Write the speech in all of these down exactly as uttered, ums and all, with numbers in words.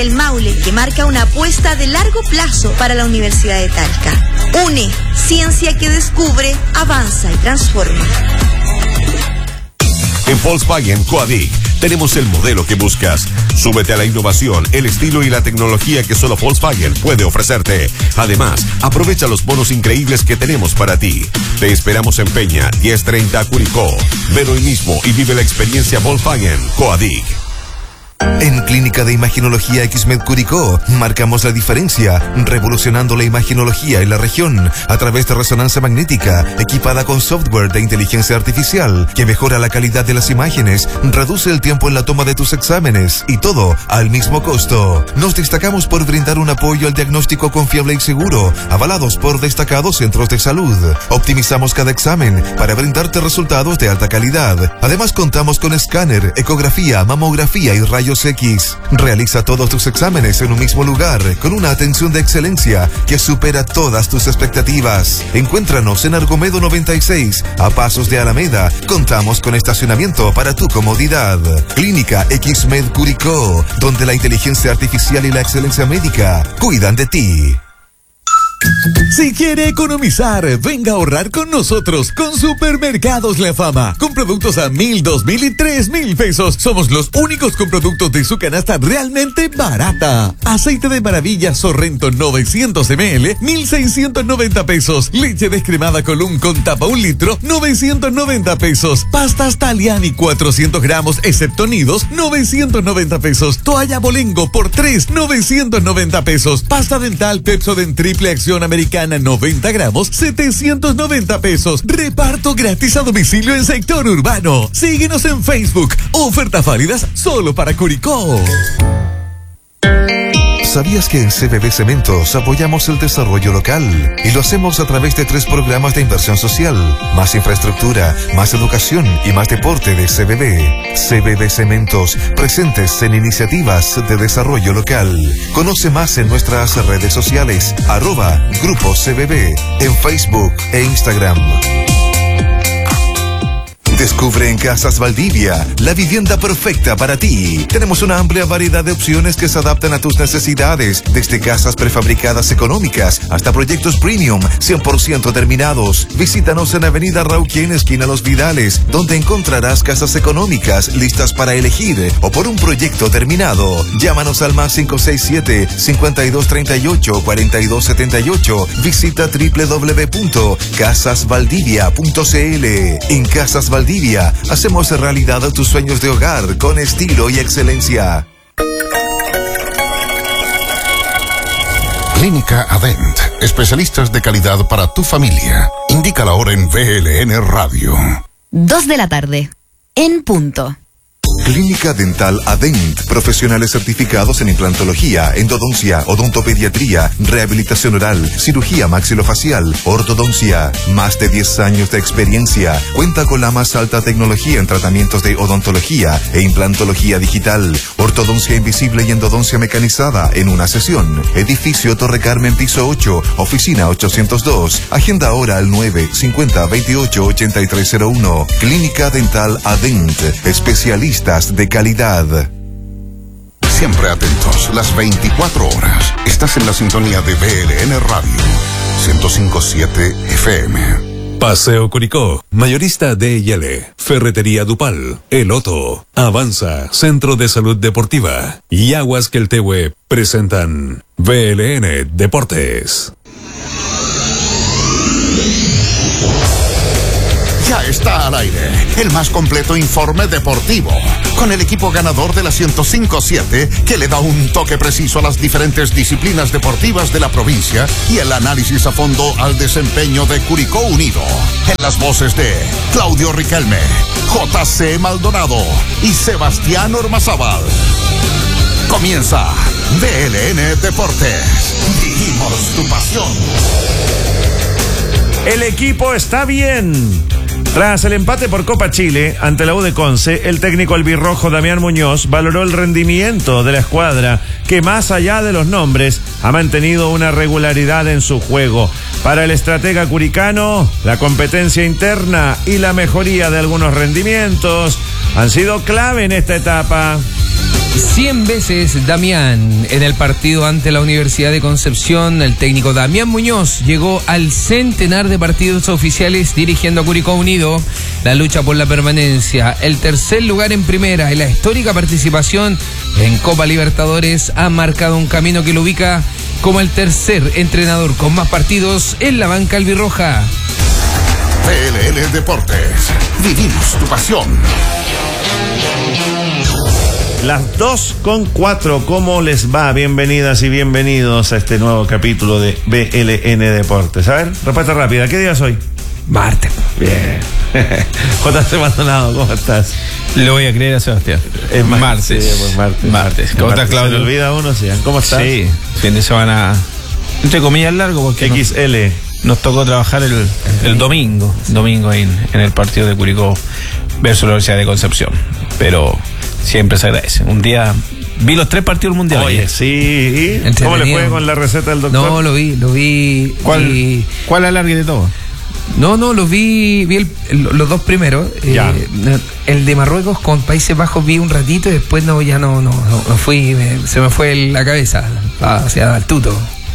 El Maule, que marca una apuesta de largo plazo para la Universidad de Talca. UNE, ciencia que descubre, avanza y transforma. En Volkswagen Coadic tenemos el modelo que buscas. Súbete a la innovación, el estilo y la tecnología que solo Volkswagen puede ofrecerte. Además, aprovecha los bonos increíbles que tenemos para ti. Te esperamos en Peña, diez treinta Curicó. Ven hoy mismo y vive la experiencia Volkswagen Coadic. En Clínica de Imaginología Xmed Curicó marcamos la diferencia, revolucionando la imaginología en la región a través de resonancia magnética equipada con software de inteligencia artificial que mejora la calidad de las imágenes, reduce el tiempo en la toma de tus exámenes y todo al mismo costo. Nos destacamos por brindar un apoyo al diagnóstico confiable y seguro, avalados por destacados centros de salud. Optimizamos cada examen para brindarte resultados de alta calidad. Además contamos con escáner, ecografía, mamografía y rayos X. Realiza todos tus exámenes en un mismo lugar, con una atención de excelencia que supera todas tus expectativas. Encuéntranos en Argomedo noventa y seis, a pasos de Alameda. Contamos con estacionamiento para tu comodidad. Clínica Xmed Curicó, donde la inteligencia artificial y la excelencia médica cuidan de ti. Si quiere economizar, venga a ahorrar con nosotros con Supermercados La Fama. Con productos a mil, dos mil y tres mil pesos. Somos los únicos con productos de su canasta realmente barata. Aceite de maravilla Sorrento novecientos mililitros, mil seiscientos noventa pesos. Leche descremada Column con tapa un litro, novecientos noventa pesos. Pastas Taliani cuatrocientos gramos excepto nidos, novecientos noventa pesos. Toalla Bolengo por tres, novecientos noventa pesos. Pasta dental Pepsodent triple acción americana noventa gramos, setecientos noventa pesos. Reparto gratis a domicilio en sector urbano. Síguenos en Facebook. Ofertas válidas solo para Curicó. ¿Sabías que en C B B Cementos apoyamos el desarrollo local? Y lo hacemos a través de tres programas de inversión social: más infraestructura, más educación y más deporte de C B B. C B B Cementos, presentes en iniciativas de desarrollo local. Conoce más en nuestras redes sociales, arroba Grupo C B B, en Facebook e Instagram. Descubre en Casas Valdivia la vivienda perfecta para ti. Tenemos una amplia variedad de opciones que se adaptan a tus necesidades, desde casas prefabricadas económicas hasta proyectos premium cien por ciento terminados. Visítanos en Avenida Rauquien, esquina Los Vidales, donde encontrarás casas económicas listas para elegir o por un proyecto terminado. Llámanos al más cinco seis siete, cinco dos tres ocho, cuatro dos siete ocho. Visita doble u doble u doble u punto casas valdivia punto c l. En Casas Valdivia hacemos realidad tus sueños de hogar con estilo y excelencia. Clínica Adent, especialistas de calidad para tu familia. Indica la hora en V L N Radio. Dos de la tarde, en punto. Clínica Dental Adent, profesionales certificados en implantología, endodoncia, odontopediatría, rehabilitación oral, cirugía maxilofacial, ortodoncia. Más de diez años de experiencia. Cuenta con la más alta tecnología en tratamientos de odontología e implantología digital, ortodoncia invisible y endodoncia mecanizada en una sesión. Edificio Torre Carmen, piso ocho, oficina ochocientos dos. Agenda ahora al nueve cincuenta veintiocho ochenta y tres cero uno. Clínica Dental Adent, especialistas de calidad. Siempre atentos, las veinticuatro horas. Estás en la sintonía de V L N Radio ciento cinco punto siete F M. Paseo Curicó, mayorista D y L, Ferretería Dupal, El Otto, Avanza, Centro de Salud Deportiva y Aguas Queltehue presentan V L N Deportes. Ya está al aire el más completo informe deportivo, con el equipo ganador de la ciento cinco punto siete que le da un toque preciso a las diferentes disciplinas deportivas de la provincia y el análisis a fondo al desempeño de Curicó Unido. En las voces de Claudio Riquelme, J C Maldonado y Sebastián Ormazábal. Comienza V L N Deportes. Vivimos tu pasión. El equipo está bien. Tras el empate por Copa Chile ante la U de Conce, el técnico albirrojo Damián Muñoz valoró el rendimiento de la escuadra, que más allá de los nombres ha mantenido una regularidad en su juego. Para el estratega curicano, la competencia interna y la mejoría de algunos rendimientos han sido clave en esta etapa. cien veces Damián en el partido ante la Universidad de Concepción. El técnico Damián Muñoz llegó al centenar de partidos oficiales dirigiendo a Curicó Unido. La lucha por la permanencia, el tercer lugar en primera y la histórica participación en Copa Libertadores ha marcado un camino que lo ubica como el tercer entrenador con más partidos en la banca albirroja. T L L Deportes, vivimos tu pasión. Las dos con cuatro, ¿cómo les va? Bienvenidas y bienvenidos a este nuevo capítulo de B L N Deportes. A ver, respuesta rápida, ¿qué día es hoy? Martes. Bien. J C Maldonado, ¿cómo estás? Le voy a creer a Sebastián. Es mar- martes. Sí, pues martes. Martes. ¿Cómo estás, Claudio? Se le olvida a uno, sí. ¿Cómo estás? Sí, fin de semana, entre comillas, largo, porque X L. Nos, nos tocó trabajar el, el domingo, domingo en, en el partido de Curicó versus la Universidad de Concepción. Pero siempre se agradece. Un día vi los tres partidos mundiales. Oye, sí. ¿Y cómo le fue con la receta del doctor? No, lo vi, lo vi. ¿Cuál, y... ¿cuál alargue de todo? No, no, los vi, vi el, el, los dos primeros. Ya. Eh, el de Marruecos con Países Bajos vi un ratito y después no, ya no, no, no, no fui, me, se me fue la cabeza hacia el tuto.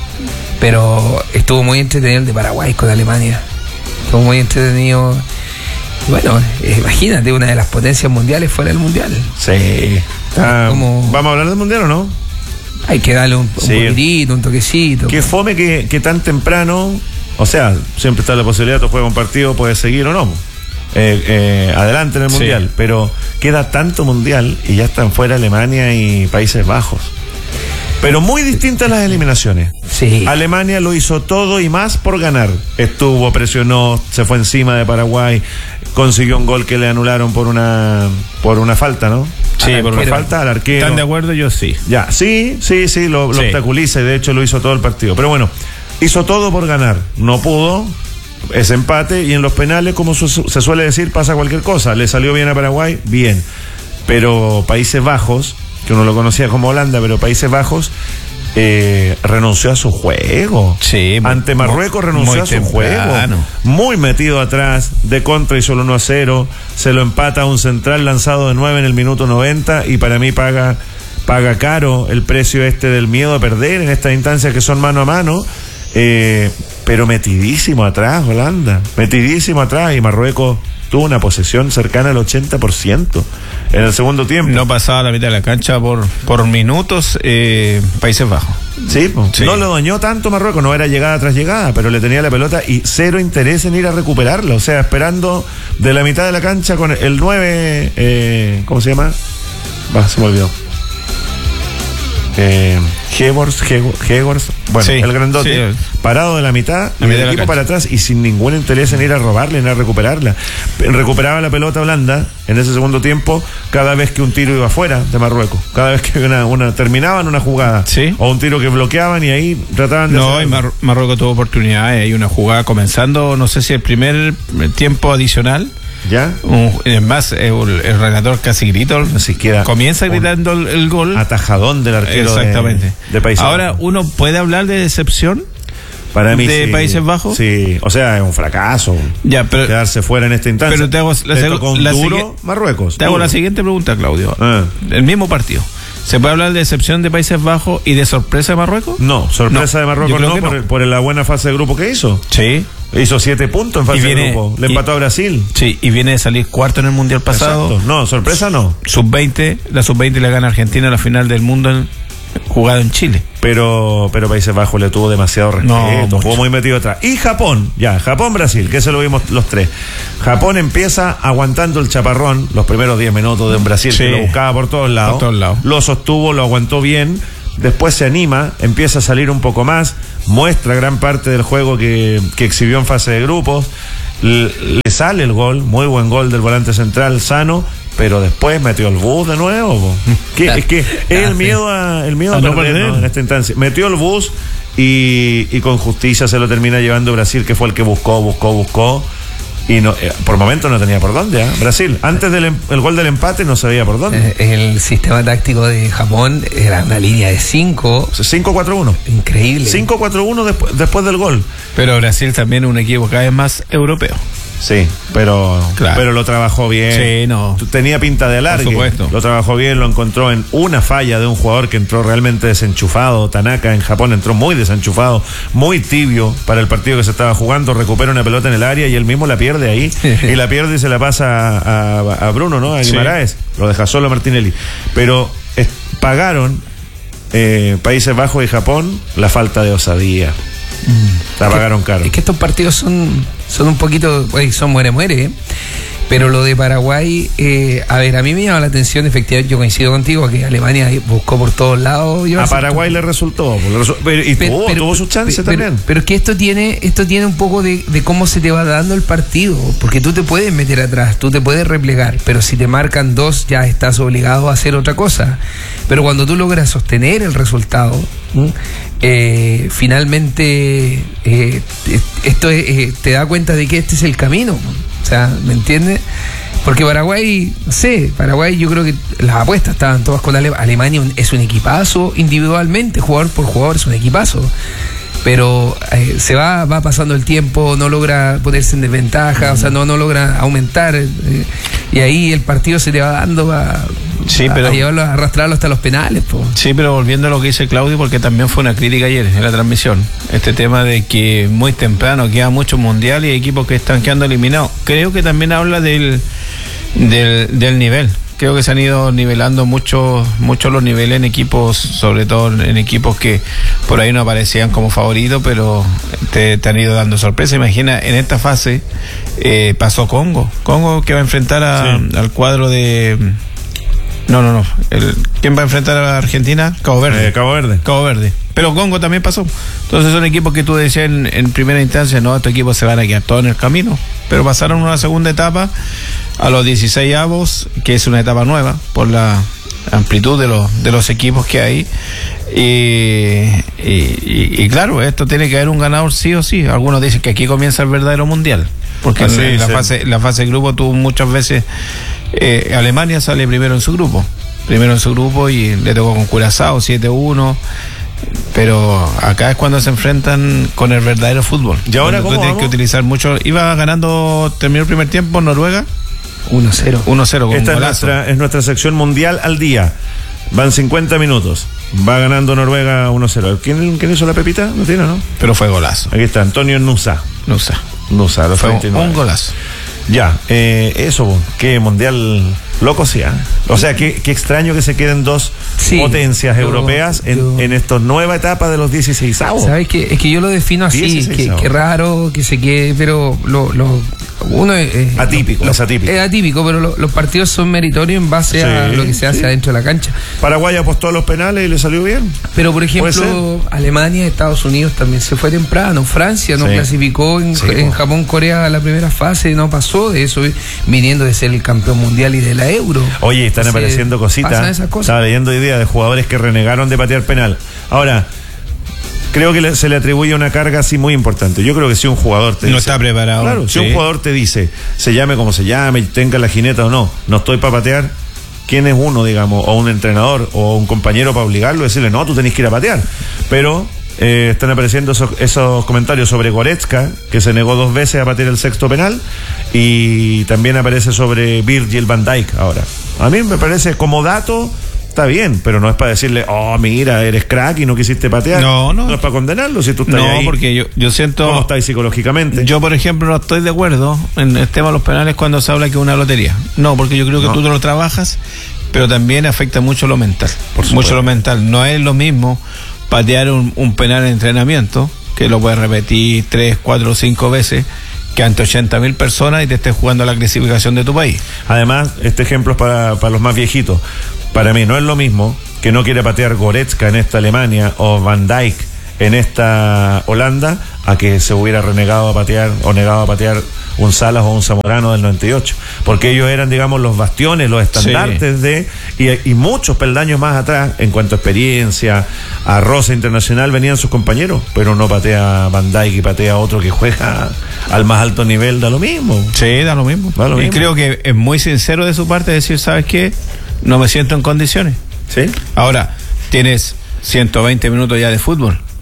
Pero estuvo muy entretenido el de Paraguay con Alemania. Estuvo muy entretenido. Bueno, eh, imagínate, una de las potencias mundiales fuera del mundial. Sí. Ah, Como... ¿Vamos a hablar del mundial o no? Hay que darle un, un Sí. poquitito, un toquecito. Que fome que, que tan temprano, o sea, siempre está la posibilidad, tú juegas un partido, puedes seguir o no. Eh, eh, adelante en el Sí. mundial, pero queda tanto mundial y ya están fuera Alemania y Países Bajos. Pero muy distintas las eliminaciones. Sí. Alemania lo hizo todo y más por ganar. Estuvo, presionó, se fue encima de Paraguay, consiguió un gol que le anularon por una por una falta, ¿no? Sí, Al por una arquero. falta. Falta al arquero. ¿Están de acuerdo? Yo sí. Ya, sí, sí, sí, lo, lo Sí. obstaculiza y de hecho lo hizo todo el partido. Pero bueno, hizo todo por ganar. No pudo, ese empate, y en los penales, como su- se suele decir, pasa cualquier cosa. Le salió bien a Paraguay, bien. Pero Países Bajos, que uno lo conocía como Holanda, pero Países Bajos eh, renunció a su juego. Sí, Ante muy- Marruecos renunció muy a su temprano. juego. Muy metido atrás, de contra hizo el uno a cero, se lo empata a un central lanzado de nueve en el minuto noventa y para mí paga, paga caro el precio este del miedo a perder en estas instancias que son mano a mano, eh, pero metidísimo atrás Holanda, metidísimo atrás, y Marruecos tuvo una posesión cercana al ochenta por ciento en el segundo tiempo. No pasaba la mitad de la cancha por, por minutos eh, Países Bajos. Sí, po. Sí. No lo dañó tanto Marruecos, no era llegada tras llegada, pero le tenía la pelota y cero interés en ir a recuperarla, o sea, esperando de la mitad de la cancha con el nueve, eh, ¿cómo se llama? Va, se me olvidó. Eh, Hegors, Hegors, Hegors, bueno, Sí, el grandote, sí. parado de la mitad, La y mitad el de la equipo cancha. para atrás y sin ningún interés en ir a robarle, en ir a recuperarla. Recuperaba la pelota Holanda en ese segundo tiempo cada vez que un tiro iba afuera de Marruecos, cada vez que una, una terminaban una jugada, Sí. o un tiro que bloqueaban y ahí trataban de No, hacer y algo. Mar- Marruecos tuvo oportunidades. Hay una jugada comenzando, no sé si el primer tiempo adicional. ¿Ya? Un- es más, eh, el, el relator casi gritó. Ni siquiera Comienza un gritando el, el gol. atajadón del arquero de- Exactamente. de, Países Ahora, Bajos. ¿uno puede hablar de decepción? Para mí de sí. Países Bajos. Sí, o sea, es un fracaso Ya, pero quedarse fuera en esta instancia. pero te hago la Le seg- tocó un la duro sigue- Marruecos. te hago duro. la siguiente pregunta, Claudio. Ah. El mismo partido. ¿Se puede hablar de decepción de Países Bajos y de sorpresa de Marruecos? No, sorpresa No, de yo Marruecos creo no, que por, no. el- por la buena fase de grupo que hizo. Sí. Hizo siete puntos en fase Y viene- de grupo. Le y- empató a Brasil. Sí, y viene de salir cuarto en el Mundial pasado. Exacto. No, sorpresa no. sub veinte, la sub veinte le gana a Argentina en la final del mundo en- jugado en Chile. Pero, pero Países Bajos le tuvo demasiado respeto. No, jugó mucho. muy metido atrás. Y Japón, ya, Japón-Brasil, que eso lo vimos los tres. Japón empieza aguantando el chaparrón los primeros diez minutos de un Brasil Sí. que lo buscaba por todos lados. Por todos lados. Lo sostuvo, lo aguantó bien. Después se anima, empieza a salir un poco más, muestra gran parte del juego que, que exhibió en fase de grupos. Le, le sale el gol, muy buen gol del volante central, Sano, pero después metió el bus de nuevo. po. Que, es que es el miedo a, el miedo a, A no perder, perder. ¿no? En esta instancia. Metió el bus y, y con justicia se lo termina llevando Brasil, que fue el que buscó, buscó, buscó. Y no, eh, por momentos no tenía por dónde. ¿eh? Brasil, antes del em- el gol del empate, no sabía por dónde. Eh, El sistema táctico de Japón era una línea de cinco. cinco cuatro uno. Increíble. cinco cuatro uno después, después del gol. Pero Brasil también es un equipo cada vez más europeo. Sí, pero Claro. pero lo trabajó bien. Sí, no. Tenía pinta de alargue. Por supuesto. Lo trabajó bien, lo encontró en una falla de un jugador que entró realmente desenchufado. Tanaka en Japón entró muy desenchufado, muy tibio para el partido que se estaba jugando. Recupera una pelota en el área y él mismo la pierde ahí. Y la pierde y se la pasa a, a, a Bruno, ¿no? A Guimaraes. Sí. Lo deja solo Martinelli. Pero es, pagaron eh, Países Bajos y Japón la falta de osadía. Mm. La pagaron caro. Es que estos partidos son, son un poquito, son muere-muere, ¿eh? Pero lo de Paraguay, eh, a ver, a mí me llama la atención, efectivamente, yo coincido contigo, que Alemania buscó por todos lados. A Paraguay le resultó, le resultó pero, y pero, tuvo, pero, tuvo su chance pero, también. Pero, pero es que esto tiene, esto tiene un poco de, de cómo se te va dando el partido, porque tú te puedes meter atrás, tú te puedes replegar, pero si te marcan dos ya estás obligado a hacer otra cosa. Pero cuando tú logras sostener el resultado, eh, finalmente eh, esto es, eh, te da cuenta de que este es el camino. O sea, ¿me entiendes? Porque Paraguay, no sé, Paraguay yo creo que las apuestas estaban todas con Ale- Alemania. Es un equipazo individualmente, jugador por jugador es un equipazo. Pero eh, se va va pasando el tiempo, no logra ponerse en desventaja, o sea, no, no logra aumentar. Eh, y ahí el partido se te va dando a, sí, a, pero, a llevarlo, a arrastrarlo hasta los penales. Po. Sí, pero volviendo a lo que dice Claudio, porque también fue una crítica ayer en la transmisión, este tema de que muy temprano queda mucho mundial y hay equipos que están quedando eliminados. Creo que también habla del, del, del nivel. Creo que se han ido nivelando mucho, mucho los niveles en equipos, sobre todo en equipos que por ahí no aparecían como favoritos, pero te, te han ido dando sorpresa. Imagina, en esta fase eh, pasó Congo. Congo que va a enfrentar a, sí. al cuadro de... No, no, no. El, ¿Quién va a enfrentar a Argentina? Cabo Verde. Eh, Cabo Verde. Cabo Verde. Pero Congo también pasó. Entonces son equipos que tú decías en, en primera instancia, no, estos equipos se van a quedar todos en el camino. Pero pasaron una segunda etapa a los dieciséis avos, que es una etapa nueva por la amplitud de los de los equipos que hay. Y, y, y, y claro, esto tiene que haber un ganador sí o sí. Algunos dicen que aquí comienza el verdadero mundial. Porque ah, sí, en la, sí. fase, la fase de grupo tú muchas veces... Eh, Alemania sale primero en su grupo. Primero en su grupo y le tocó con Curazao siete uno. Pero acá es cuando se enfrentan con el verdadero fútbol. ¿Y ahora cómo tienes que utilizar mucho? Iba ganando, terminó el primer tiempo Noruega uno cero. uno cero con Esta es nuestra, es nuestra sección mundial al día. Van cincuenta minutos. Va ganando Noruega uno cero. ¿Quién, ¿Quién hizo la pepita? No tiene, ¿no? Pero fue golazo. Aquí está, Antonio Nusa. Nusa. Nusa, los fue un, un golazo. Ya, eh, eso, qué mundial loco sea. O sea, qué, qué extraño que se queden dos sí, potencias yo, europeas en, yo, en esta nueva etapa de los dieciséis avos. ¿Sabes qué? Es que yo lo defino así, que, que raro que se quede, pero lo, lo uno es atípico, lo, es atípico. Es atípico, pero lo, los partidos son meritorios en base sí, a lo que se hace sí. adentro de la cancha. Paraguay apostó a los penales y le salió bien. Pero por ejemplo, Alemania, Estados Unidos también se fue temprano. Francia no sí. clasificó en, sí, en Japón, Corea a la primera fase, no pasó de eso, viniendo de ser el campeón mundial y de la Euro. Oye, están Entonces, apareciendo cositas. Estaba leyendo ideas de jugadores que renegaron de patear penal. Ahora, creo que le, se le atribuye una carga así muy importante. Yo creo que si un jugador te no dice, está preparado. Claro, sí. si un jugador te dice, se llame como se llame, tenga la jineta o no, no estoy para patear, ¿quién es uno, digamos, o un entrenador o un compañero para obligarlo a decirle, no, tú tenés que ir a patear? Pero eh, están apareciendo esos, esos comentarios sobre Goretzka, que se negó dos veces a patear el sexto penal, y también aparece sobre Virgil van Dijk ahora. A mí me parece como dato está bien, pero no es para decirle, oh, mira, eres crack y no quisiste patear. No, no. No es para condenarlo si tú estás no, ahí. No, porque yo, yo siento... ¿Cómo estáis psicológicamente? Yo, por ejemplo, no estoy de acuerdo en el tema de los penales cuando se habla que es una lotería. No, porque yo creo que no. tú te lo trabajas, pero también afecta mucho lo mental. Por mucho lo mental. No es lo mismo patear un, un penal en entrenamiento, que lo puedes repetir tres, cuatro o cinco veces, que ante ochenta mil personas y te estés jugando la clasificación de tu país. Además, este ejemplo es para, para los más viejitos. Para mí no es lo mismo que no quiera patear Goretzka en esta Alemania o Van Dijk en esta Holanda a que se hubiera renegado a patear o negado a patear un Salas o un Zamorano del noventa y ocho, porque ellos eran, digamos, los bastiones, los estandartes sí. de y, y muchos peldaños más atrás en cuanto a experiencia, a roce internacional venían sus compañeros, pero no patea Van Dijk y patea otro que juega al más alto nivel, da lo mismo. Sí, da lo mismo. Da lo y mismo. Creo que es muy sincero de su parte decir, ¿sabes qué? No me siento en condiciones. Sí. Ahora, tienes ciento veinte minutos ya de fútbol.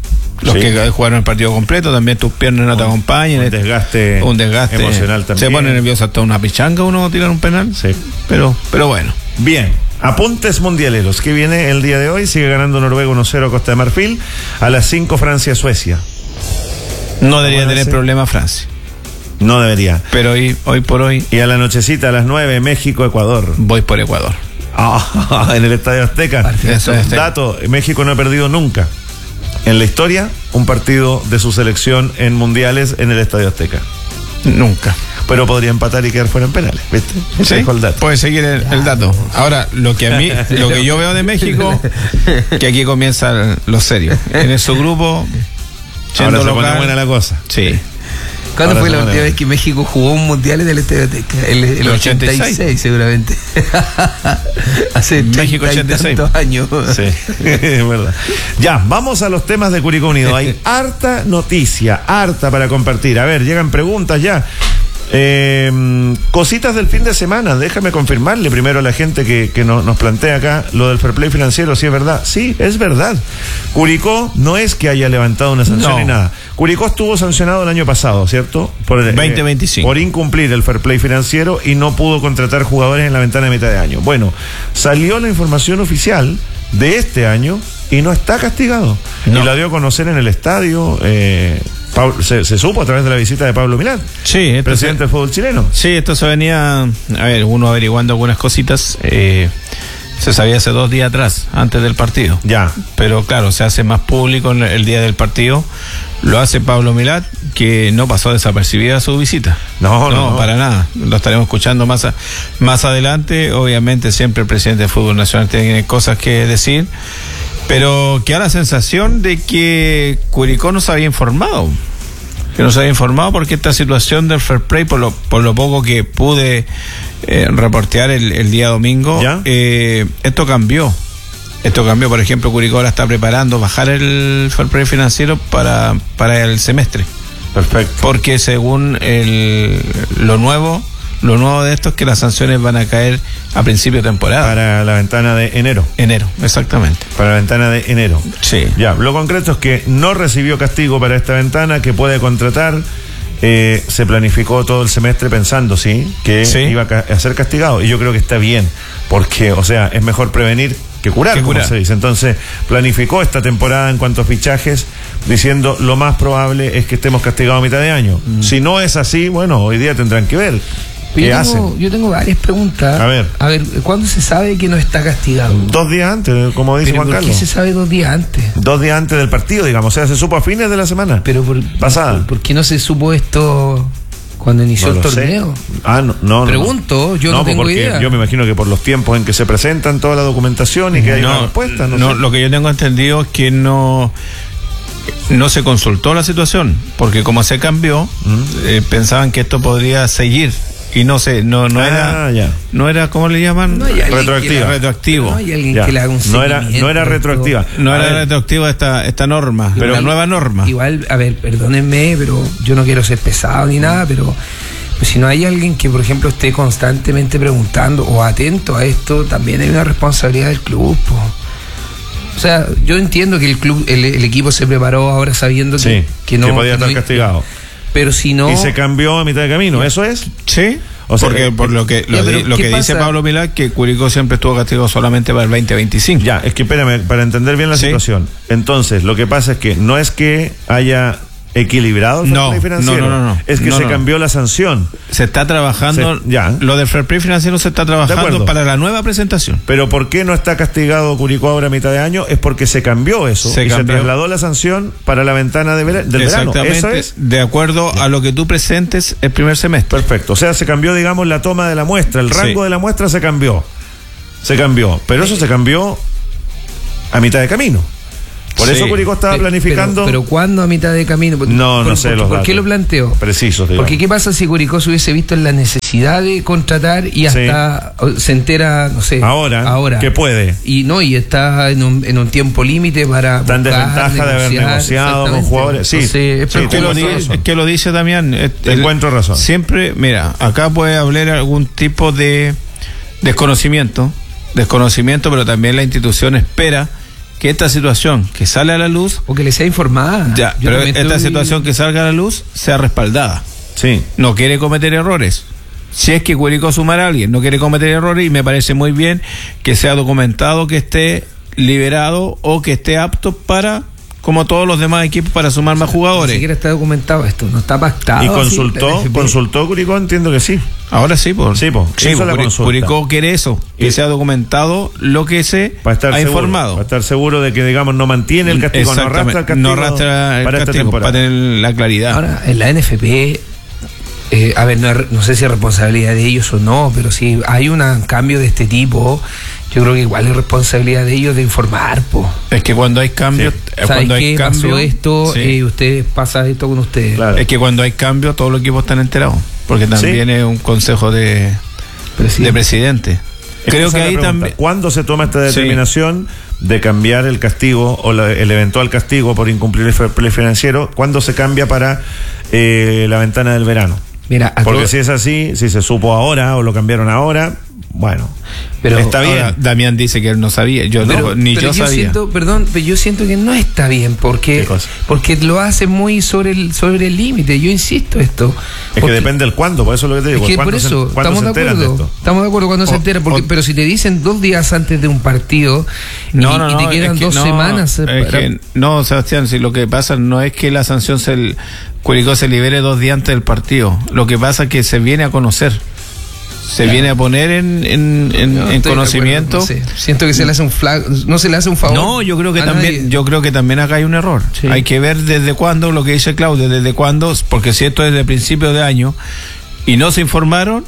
Los Sí. que jugaron el partido completo, también tus piernas no te acompañan. Un desgaste, un desgaste emocional también. Se pone nervioso hasta una pichanga uno tirar un penal. Sí. Pero, pero bueno. Bien, apuntes mundialeros. ¿Qué viene el día de hoy? Sigue ganando Noruega uno cero a Costa de Marfil. A las cinco Francia-Suecia. No debería Bueno, tener sí. problema Francia. No debería. Pero hoy, hoy por hoy Y a la nochecita a las nueve México-Ecuador. voy por Ecuador. Ah, en el Estadio Azteca. Eso es, sí. Dato, México no ha perdido nunca en la historia un partido de su selección en mundiales en el Estadio Azteca. Nunca. Pero podría empatar y quedar fuera en penales, ¿viste? Ese Sí, es el dato. puede seguir el, el dato. Ahora, lo que a mí, lo que yo veo de México, que aquí comienza lo serio. En su grupo, Ahora se local, pone buena la cosa. Sí. ¿Cuándo Ahora fue se la pone última bien. vez que México jugó un mundial en el Estadio Azteca? El, el El ochenta y seis, ochenta y seis, seguramente. Hace México treinta y ochenta y seis. tantos años. Sí, es verdad. Ya, vamos a los temas de Curicó Unido. Hay harta noticia, harta para compartir. A ver, llegan preguntas ya. Eh, cositas del fin de semana. Déjame confirmarle primero a la gente que, que no, nos plantea acá lo del fair play financiero, si es verdad. Sí, es verdad. Curicó no es que haya levantado una sanción No. ni nada. Curicó estuvo sancionado el año pasado, ¿cierto? Por el, veinte veinticinco. por incumplir el fair play financiero y no pudo contratar jugadores en la ventana de mitad de año. Bueno, salió la información oficial de este año y no está castigado. No. Y la dio a conocer en el estadio. Eh, Pablo- se, se supo a través de la visita de Pablo Milán, Sí, esto presidente se, del fútbol chileno. sí, esto se venía, a ver, uno averiguando algunas cositas. Eh, se sabía hace dos días atrás, antes del partido. Ya. Pero claro, se hace más público en el día del partido. Lo hace Pablo Milat, que no pasó desapercibida su visita. No, no, no. para nada. Lo estaremos escuchando más, a- más adelante. Obviamente siempre el presidente del fútbol nacional tiene cosas que decir, pero que da la sensación de que Curicó no se había informado. Que no se había informado porque esta situación del fair play, por lo, por lo poco que pude eh, reportear el, el día domingo, ¿Ya? eh, esto cambió. Esto cambió, por ejemplo, Curicó ahora está preparando bajar el fair play financiero para, para el semestre. Perfecto. Porque según el, lo nuevo, lo nuevo de esto es que las sanciones van a caer a principio de temporada. Para la ventana de enero. Enero, exactamente. Para la ventana de enero. Sí. Ya, lo concreto es que no recibió castigo para esta ventana, que puede contratar. Eh, se planificó todo el semestre pensando, sí, que Sí. iba a, ca- a ser castigado. Y yo creo que está bien, porque, o sea, es mejor prevenir que curar, Que como curar. se dice. Entonces, planificó esta temporada en cuanto a fichajes, diciendo lo más probable es que estemos castigados a mitad de año. Mm. Si no es así, bueno, hoy día tendrán que ver qué Yo hacen. tengo, yo tengo varias preguntas. A ver. A ver, ¿cuándo se sabe que no está castigado? Dos días antes, como dice Pero Juan ¿por qué Carlos. se sabe dos días antes? Dos días antes del partido, digamos. O sea, se supo a fines de la semana. Pero por, Pasada. por, ¿por qué no se supo esto cuando inició No el lo sé. torneo? Ah, no, no, no. Pregunto, yo no tengo porque idea. Yo me imagino que por los tiempos en que se presentan toda la documentación y que hay una respuesta, no, no, sé. lo que yo tengo entendido es que no no se consultó la situación, porque como se cambió, eh, pensaban que esto podría seguir y no sé, no no Ah, era ya. no era, ¿cómo le llaman? No hay alguien Retroactiva. que la- Retroactivo. No hay alguien Ya. que le haga un No era, seguimiento no era a esto. retroactiva. No A era ver, retroactiva esta esta norma, pero la Igual- nueva norma. Igual, a ver, perdónenme, pero yo no quiero ser pesado ni nada, pero pues si no hay alguien que, por ejemplo, esté constantemente preguntando o atento a esto, también hay una responsabilidad del club, po. O sea, yo entiendo que el club, el, el equipo se preparó ahora sabiendo que, Sí, que no que podía que estar no- castigado. Pero si no, Y se cambió a mitad de camino, ¿eso es? Sí. O sea, porque eh, por lo que lo, ya, pero di- lo ¿qué que dice pasa? Pablo Milán, que Curicó siempre estuvo castigado solamente para el veinte veinticinco. Ya, es que espérame, para entender bien la Sí. situación. Entonces, lo que pasa es que no es que haya equilibrado el fair No, play financiero. no, no, no, no. Es que No, se no. cambió la sanción. Se está trabajando, Se- ya. lo del fair play financiero se está De acuerdo. trabajando para la nueva presentación. Pero ¿por qué no está castigado Curicó ahora a mitad de año? Es porque se cambió eso Se y cambió. se trasladó la sanción para la ventana de vera- del verano. Exactamente, Eso es de acuerdo a lo que tú presentes el primer semestre. perfecto. O sea, se cambió, digamos, la toma de la muestra. El rango Sí. de la muestra se cambió. Se cambió. Pero eso se cambió a mitad de camino. Por Sí. eso Curicó estaba Pe- planificando. Pero, pero ¿cuándo a mitad de camino? Por- No, no por- sé por- los ¿Por qué datos. lo planteo? Precisos, digamos. Porque ¿qué pasa si Curicó se hubiese visto en la necesidad de contratar y hasta o- se entera, no sé, Ahora, ahora que puede. y no y está en un, en un tiempo límite para Está en buscar, desventaja de haber negociar, negociado con exactamente. jugadores. Sí, Entonces, es sí, Es que, lo tienes di- razón. es que lo dice Damián. eh, Te el- encuentro razón. Siempre, mira, acá puede haber algún tipo de desconocimiento, desconocimiento, pero también la institución espera que esta situación que sale a la luz... O que le sea informada. Ya, Yo pero esta estoy... situación que salga a la luz sea respaldada. Sí. No quiere cometer errores. Si es que Curicó sumar a alguien, no quiere cometer errores, y me parece muy bien que sea documentado, que esté liberado o que esté apto para, como todos los demás equipos, para sumar más jugadores. Ni siquiera está documentado esto, no está pactado. ¿Y consultó? Así, ¿Consultó Curicó? Entiendo que sí. Ahora sí, por sí, po, sí, hizo la Curi- consulta. Curicó quiere eso, que Y- sea documentado lo que se Para estar ha seguro, informado. Para estar seguro de que, digamos, no mantiene el castigo, no arrastra el castigo. No arrastra el para esta castigo, temporada. para tener la claridad. Ahora, en la N F P, eh, a ver, no, es- no sé si es responsabilidad de ellos o no, pero si hay un cambio de este tipo, yo creo que igual es responsabilidad de ellos de informar, po. Es que cuando hay cambios, Sí. eh, ¿Sabes cuando hay qué? cambio, Pasó esto sí. y ustedes pasa esto con ustedes. Claro. Es que cuando hay cambio, todos los equipos están enterados, porque también Sí. es un consejo de Presidente. de presidente. Creo Esa que es la ahí pregunta. también. ¿Cuándo se toma esta Sí. determinación de cambiar el castigo o la- el eventual castigo por incumplir el fair play financiero? ¿Cuándo se cambia para eh, la ventana del verano? Mira, a Porque todo- si es así, si se supo ahora o lo cambiaron ahora, bueno, pero está bien. Ahora, Damián dice que él no sabía, yo Pero- digo, ni pero yo sabía. Siento, perdón, pero yo siento que no está bien porque, ¿Qué cosa? porque lo hace muy sobre el sobre el límite. Yo insisto esto. Es que Porque- depende del cuándo, por eso es lo que te digo. Es que ¿cuándo por se- eso, cuándo estamos se de enteran de acuerdo. esto? Estamos de acuerdo cuando se O- entera, porque, o- pero si te dicen dos días antes de un partido y, No, no, y te no, quedan es que dos no, semanas. eh, es para- que no, Sebastián, si lo que pasa no es que la sanción se el- Curicó se libere dos días antes del partido. Lo que pasa es que se viene a conocer. Se viene a poner en, en, en- No, en estoy de conocimiento. acuerdo, no sé. Siento que se le hace un flag, no se le hace un favor. No, yo creo que a también, nadie. yo creo que también acá hay un error. Sí. Hay que ver desde cuándo, lo que dice Claudio, desde cuándo, porque si esto es de principio de año y no se informaron,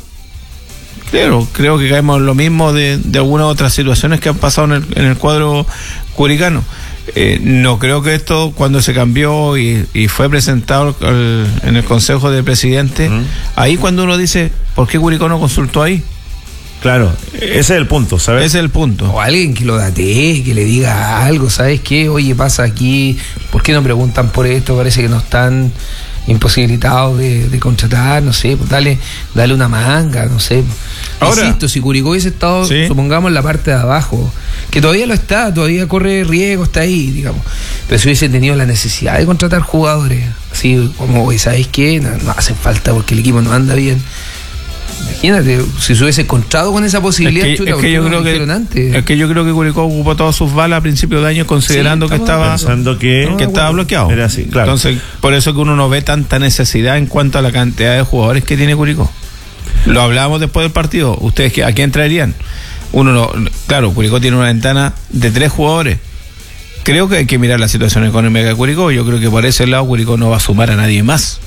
claro, creo que caemos en lo mismo de, de algunas otras situaciones que han pasado en el, en el cuadro curicano. Eh, no creo que esto, cuando se cambió y, y fue presentado al- en el Consejo de Presidente, Mm. ahí cuando uno dice, ¿por qué Curicó no consultó ahí? Claro, ese es el punto, ¿sabes? Ese es el punto. O alguien que lo datee, que le diga algo, ¿sabes qué? Oye, pasa aquí, ¿por qué no preguntan por esto? Parece que no están imposibilitados de, de contratar, no sé, pues dale, dale una manga, no sé. Ahora- Insisto, si Curicó hubiese estado, Sí. supongamos, en la parte de abajo, que todavía lo está, todavía corre riesgo, está ahí, digamos, pero si hubiese tenido la necesidad de contratar jugadores, así como, oye, ¿sabes qué? No, no hace falta porque el equipo no anda bien. Imagínate, si se hubiese encontrado con esa Es posibilidad, que, chuta, es ¿por que qué yo no creo lo que dijeron antes? es que yo creo que Curicó ocupó todas sus balas a principios de año considerando Sí, que estamos estaba pensando que- que estaba bloqueado. Era así, claro. Entonces, por eso que uno no ve tanta necesidad en cuanto a la cantidad de jugadores que tiene Curicó. Lo hablábamos después del partido. ¿Ustedes qué- a quién traerían? Uno no, claro, Curicó tiene una ventana de tres jugadores. Creo que hay que mirar la situación económica de Curicó. Yo creo que por ese lado Curicó no va a sumar a nadie más.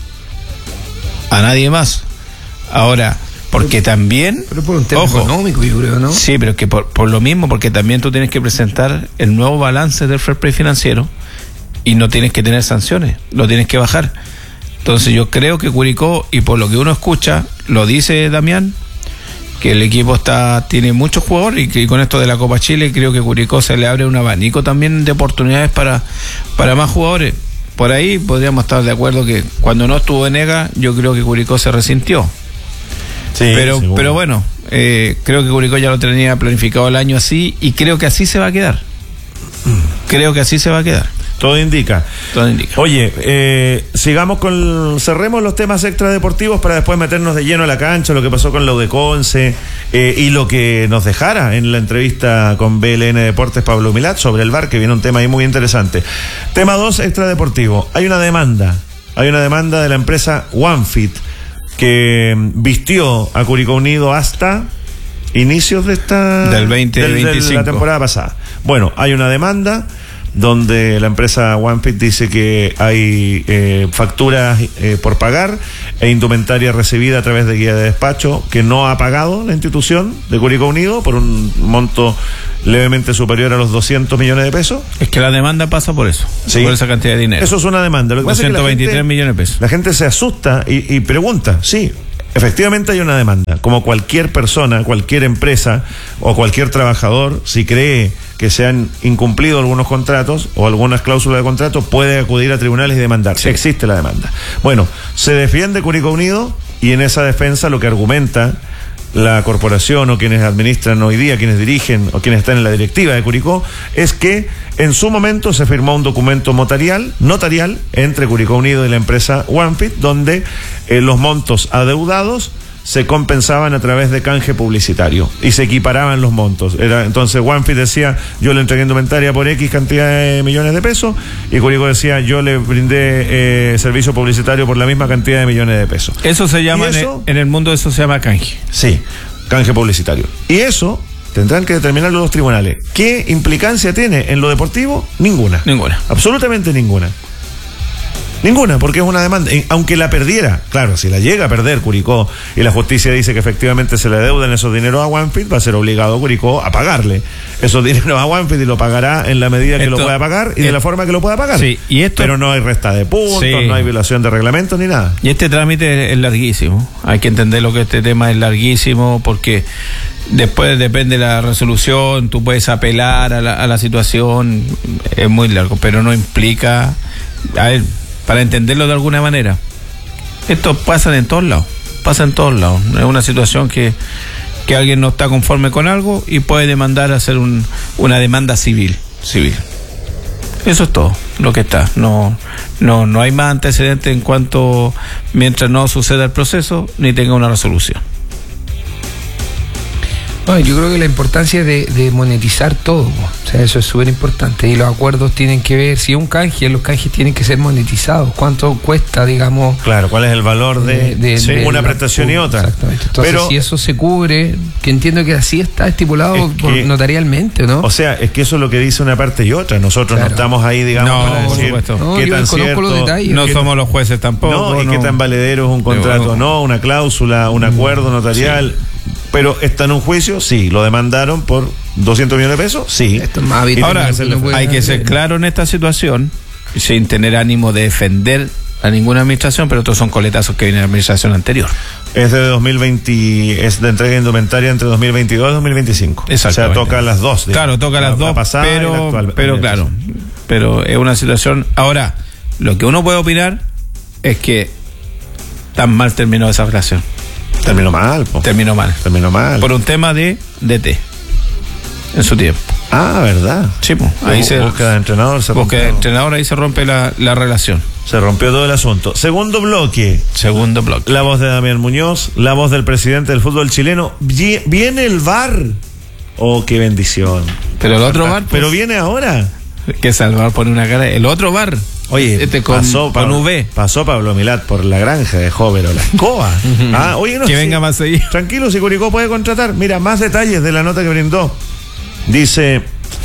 A nadie más. Ahora, porque también... Pero por un tema ojo, económico, yo creo, ¿no? Sí, pero es que por, por lo mismo, porque también tú tienes que presentar el nuevo balance del fair play financiero y no tienes que tener sanciones, lo tienes que bajar. Entonces yo creo que Curicó, y por lo que uno escucha, lo dice Damián, que el equipo está tiene muchos jugadores y que y con esto de la Copa Chile creo que Curicó se le abre un abanico también de oportunidades para, para más jugadores. Por ahí podríamos estar de acuerdo que cuando no estuvo Venega, yo creo que Curicó se resintió. Sí, pero, seguro. pero bueno, eh, creo que Curicó ya lo tenía planificado el año así y creo que así se va a quedar. Creo que así se va a quedar. Todo indica. Todo indica. Oye, eh, sigamos con, cerremos los temas extradeportivos para después meternos de lleno a la cancha, lo que pasó con la U de Conce eh, y lo que nos dejara en la entrevista con B L N Deportes Pablo Milat sobre el V A R, que viene un tema ahí muy interesante. Tema dos, extradeportivo. Hay una demanda, hay una demanda de la empresa OneFit que vistió a Curicó Unido hasta inicios de esta Del veinte veinticinco. de la temporada pasada. Bueno, hay una demanda donde la empresa OneFit dice que hay eh, facturas eh, por pagar e indumentaria recibida a través de guía de despacho que no ha pagado la institución de Curicó Unido por un monto levemente superior a los doscientos millones de pesos. Es que la demanda pasa por eso, Sí. por esa cantidad de dinero. Eso es una demanda. Lo que pasa es que la doscientos veintitrés gente- millones de pesos. La gente se asusta y, y pregunta, sí, efectivamente hay una demanda. Como cualquier persona, cualquier empresa o cualquier trabajador, si cree que se han incumplido algunos contratos o algunas cláusulas de contrato, puede acudir a tribunales y demandar. Sí. Existe la demanda. Bueno, se defiende Curicó Unido y en esa defensa lo que argumenta la corporación o quienes administran hoy día, quienes dirigen o quienes están en la directiva de Curicó, es que en su momento se firmó un documento notarial, notarial entre Curicó Unido y la empresa OneFit, donde eh, los montos adeudados se compensaban a través de canje publicitario y se equiparaban los montos. Era, entonces OneFit decía, yo le entregué indumentaria por X cantidad de millones de pesos, y Curicó decía, yo le brindé eh, servicio publicitario por la misma cantidad de millones de pesos. Eso se llama, eso, en, el, en el mundo eso se llama canje. Sí, canje publicitario. Y eso tendrán que determinarlo los tribunales. ¿Qué implicancia tiene en lo deportivo? Ninguna. Ninguna. Absolutamente ninguna. Ninguna, porque es una demanda. Aunque la perdiera, claro, si la llega a perder Curicó y la justicia dice que efectivamente se le deudan esos dineros a OneFit, va a ser obligado Curicó a pagarle esos dineros a OneFit, y lo pagará en la medida que esto, lo pueda pagar y de la forma que lo pueda pagar. Sí, y esto, pero no hay resta de puntos, sí, no hay violación de reglamentos ni nada. Y este trámite es larguísimo. Hay que entender lo que este tema es larguísimo, porque después depende de la resolución, tú puedes apelar a la, a la situación, es muy largo, pero no implica... A ver, para entenderlo de alguna manera, esto pasa en todos lados, pasa en todos lados. Es una situación que, que alguien no está conforme con algo y puede demandar, hacer un, una demanda civil, civil. Eso es todo lo que está. No, no, no hay más antecedentes en cuanto, mientras no suceda el proceso ni tenga una resolución. Bueno, yo creo que la importancia de, de monetizar todo, o sea, eso es súper importante, y los acuerdos tienen que ver, si es un canje, los canjes tienen que ser monetizados, cuánto cuesta, digamos. Claro, cuál es el valor de, de, de, sí, de una prestación la, y otra. Exactamente. Entonces, pero, si eso se cubre, que entiendo que así está estipulado que, por, notarialmente, ¿no? O sea, es que eso es lo que dice una parte y otra. Nosotros claro. no estamos ahí, digamos, no, para decir no, qué tan cierto, los detalles, no somos los jueces tampoco. No, y no. qué tan valedero es un contrato, no, no una cláusula, un acuerdo notarial. Sí. Pero está en un juicio, sí. Lo demandaron por doscientos millones de pesos, sí. Esto es más habitual. Ahora, no hay que ser claro en esta situación, sin tener ánimo de defender a ninguna administración, pero estos son coletazos que vienen de la administración anterior. Es de dos mil veinte, es de entrega de indumentaria entre dos mil veintidós y dos mil veinticinco. O sea, toca las dos. Digamos. Claro, toca las la, dos, la pasada pero, y la actual, pero claro, pero es una situación... Ahora, lo que uno puede opinar es que tan mal terminó esa relación. Terminó mal, po. Terminó mal. Terminó mal. Por un tema de D T en su tiempo. Ah, ¿verdad? Sí, po. Ahí se búsqueda de entrenador, se búsqueda de entrenador, ahí se rompe la, la relación. Se rompió todo el asunto. Segundo bloque. Segundo bloque. La voz de Damián Muñoz, la voz del presidente del fútbol chileno. Viene el V A R. Oh, qué bendición. Pero el otro V A R. Pues, pero viene ahora. Que Salvador pone una cara. El otro V A R. Oye, este con, pasó, con Pablo, V. pasó Pablo Milat por la granja de Jóvero, la escoba. ah, oye, no que sé. venga más seguido. Tranquilo, si Curicó puede contratar. Mira, más detalles de la nota que brindó. Dice,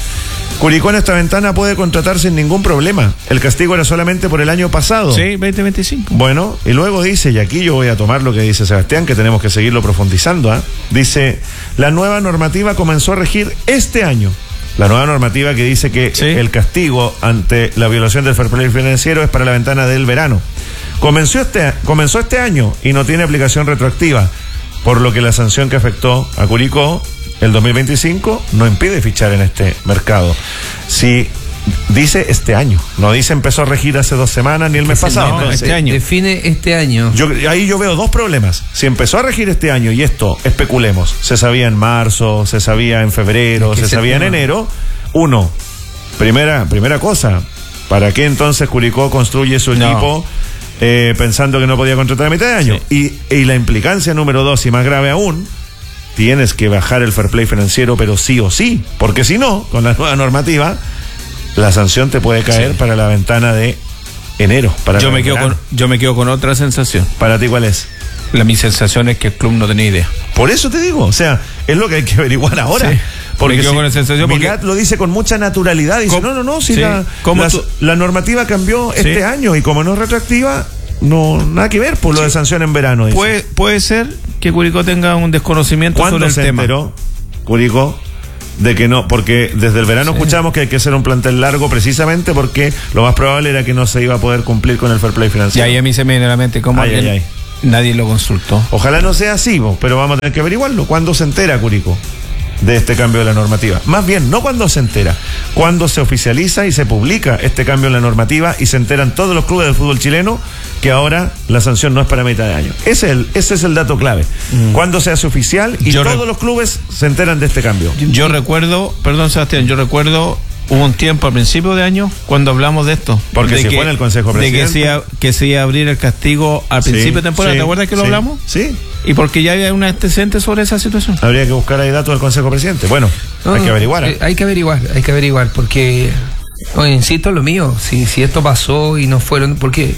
Curicó en esta ventana puede contratar sin ningún problema. El castigo era solamente por el año pasado. Sí, veinte veinticinco. Bueno, y luego dice, y aquí yo voy a tomar lo que dice Sebastián, que tenemos que seguirlo profundizando. ¿eh? Dice, la nueva normativa comenzó a regir este año. La nueva normativa que dice que sí. el castigo ante la violación del fair play financiero es para la ventana del verano. Comenzó este, comenzó este año y no tiene aplicación retroactiva, por lo que la sanción que afectó a Curicó el dos mil veinticinco no impide fichar en este mercado. Si dice este año, no dice empezó a regir hace dos semanas ni el mes pasado. No, Entonces, este año. Define este año. Yo, ahí yo veo dos problemas. Si empezó a regir este año, y esto, especulemos, se sabía en marzo, se sabía en febrero, se sabía en enero. Uno, primera, primera cosa, ¿para qué entonces Curicó construye su no. equipo eh, pensando que no podía contratar a mitad de año? Sí. Y, y la implicancia número dos, y más grave aún, tienes que bajar el fair play financiero, pero sí o sí, porque si no, con la nueva normativa, la sanción te puede caer sí. para la ventana de enero. Para yo, me quedo con, yo me quedo con otra sensación. ¿Para ti cuál es? La, mi sensación es que el club no tenía idea. Por eso te digo, o sea, es lo que hay que averiguar ahora. Sí. Porque me quedo si con la sensación Milat porque... lo dice con mucha naturalidad. Dice, no, no, no, si sí. la, la, la normativa cambió sí. este año y como no es retroactiva, no nada que ver por lo sí. de sanción en verano. Dice. Puede, puede ser que Curicó tenga un desconocimiento sobre el se tema. Enteró Curicó de que no, porque desde el verano sí. escuchamos que hay que hacer un plantel largo precisamente porque lo más probable era que no se iba a poder cumplir con el fair play financiero. Y ahí a mí se me viene a la mente cómo ay, ay, ay. nadie lo consultó. Ojalá no sea así, vos, pero vamos a tener que averiguarlo. ¿Cuándo se entera Curicó de este cambio de la normativa. Más bien, no cuando se entera, cuando se oficializa y se publica este cambio en la normativa y se enteran todos los clubes del fútbol chileno que ahora la sanción no es para mitad de año. Ese es el, ese es el dato clave. Mm. Cuando se hace oficial y yo todos los clubes se enteran de este cambio. Yo, yo recuerdo, perdón Sebastián, yo recuerdo hubo un tiempo al principio de año cuando hablamos de esto. Porque de si que, fue en el Consejo Presidente. De que se iba, que se iba a abrir el castigo al sí, principio de temporada. Sí, ¿te acuerdas que lo sí, hablamos? Sí. Y porque ya había un antecedente sobre esa situación. Habría que buscar ahí datos del Consejo Presidente. Bueno, no, hay que averiguar. ¿eh? Hay que averiguar, hay que averiguar, porque, oye, insisto en lo mío, si, si esto pasó y no fueron, ¿por qué?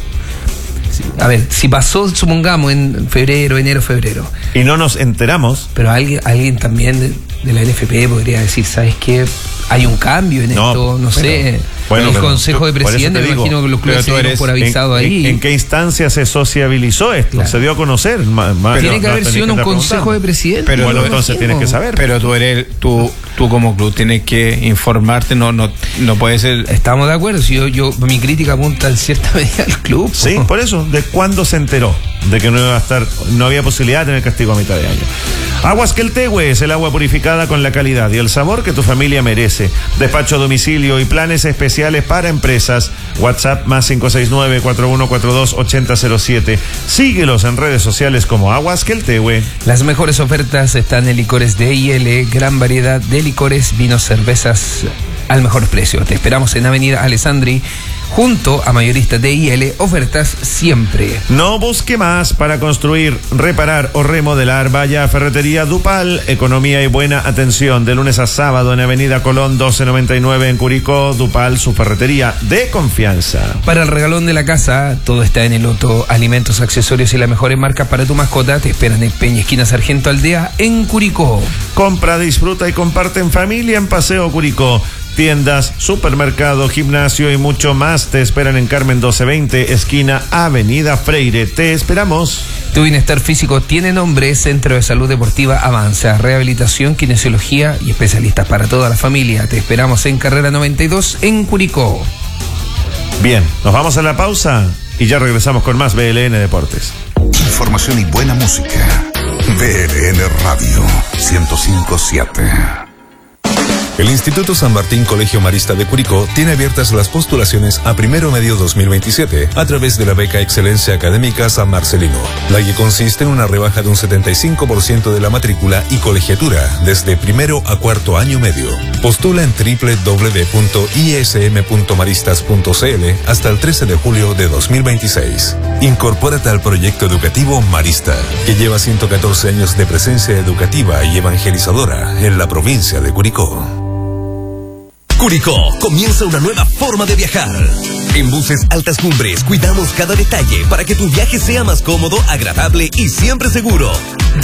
A ver, si pasó, supongamos, en febrero, enero, febrero. Y no nos enteramos. Pero alguien, alguien también de, de la N F P podría decir, ¿sabes qué? Hay un cambio en no, esto, no pero, sé. Bueno, el pero, Consejo de Presidentes, me imagino que los clubes se dieron por avisado en, ahí. En, ¿En qué instancia se sociabilizó esto? Claro. Se dio a conocer. Ma, ma, pero tiene que no, haber sido un Consejo de Presidentes. Pero bueno, entonces tienes que saber. Pero tú eres, tú, tú como club tienes que informarte, no, no, no puede ser. Estamos de acuerdo. Si yo, yo, mi crítica apunta en cierta medida al club. Sí, por eso, de cuándo se enteró de que no iba a estar, no había posibilidad de tener castigo a mitad de año. Aguas Queltehue es el agua purificada con la calidad y el sabor que tu familia merece. Despacho a domicilio y planes especiales para empresas. WhatsApp más cinco seis nueve, cuatro uno cuatro dos, ocho cero cero siete. Síguelos en redes sociales como Aguas Queltehue. Las mejores ofertas están en licores de I L, gran variedad de licores, vinos, cervezas al mejor precio. Te esperamos en Avenida Alessandri, junto a mayoristas de I L, ofertas siempre. No busque más para construir, reparar o remodelar. Vaya a Ferretería Dupal, economía y buena atención. De lunes a sábado en Avenida Colón doce noventa y nueve en Curicó. Dupal, su ferretería de confianza. Para el regalón de la casa, todo está en el Loto. Alimentos, accesorios y las mejores marcas para tu mascota te esperan en Peña Esquina Sargento Aldea en Curicó. Compra, disfruta y comparte en familia en Paseo Curicó. Tiendas, supermercado, gimnasio y mucho más te esperan en Carmen doce veinte, esquina Avenida Freire. Te esperamos. Tu bienestar físico tiene nombre. Centro de Salud Deportiva Avanza. Rehabilitación, kinesiología y especialistas para toda la familia. Te esperamos en Carrera noventa y dos en Curicó. Bien, nos vamos a la pausa y ya regresamos con más B L N Deportes. Información y buena música. B L N Radio ciento cinco punto siete. El Instituto San Martín Colegio Marista de Curicó tiene abiertas las postulaciones a primero medio dos mil veintisiete a través de la beca Excelencia Académica San Marcelino, la que consiste en una rebaja de un setenta y cinco por ciento de la matrícula y colegiatura desde primero a cuarto año medio. Postula en doble u doble u doble u punto i s m punto maristas punto c l hasta el trece de julio de dos mil veintiséis. Incorpórate al proyecto educativo Marista, que lleva ciento catorce años de presencia educativa y evangelizadora en la provincia de Curicó. Curicó, comienza una nueva forma de viajar. En Buses Altas Cumbres cuidamos cada detalle para que tu viaje sea más cómodo, agradable y siempre seguro.